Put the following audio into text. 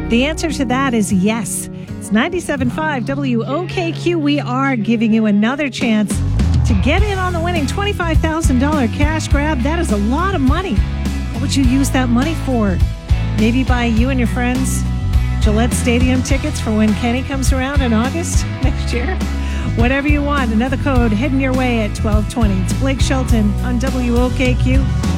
The answer to that is yes. It's 97.5 WOKQ. We are giving you another chance to get in on the winning $25,000 cash grab. That is a lot of money. What would you use that money for? Maybe buy you and your friends Gillette Stadium tickets for when Kenny comes around in August next year. Whatever you want. Another code heading your way at 12:20. It's Blake Shelton on WOKQ.